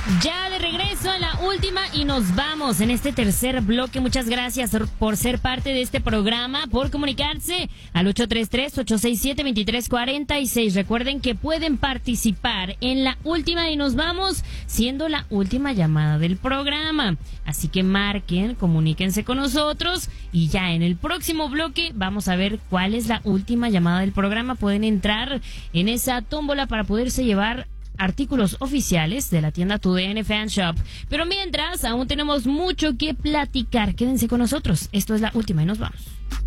Ya de regreso a la última y nos vamos en este tercer bloque. Muchas gracias por ser parte de este programa, por comunicarse al 833-867-2346. Recuerden que pueden participar en la última y nos vamos, siendo la última llamada del programa. Así que marquen, comuníquense con nosotros y ya en el próximo bloque vamos a ver cuál es la última llamada del programa. Pueden entrar en esa tómbola para poderse llevar artículos oficiales de la tienda TUDN Fan Shop. Pero mientras, aún tenemos mucho que platicar. Quédense con nosotros. Esto es la última y nos vamos.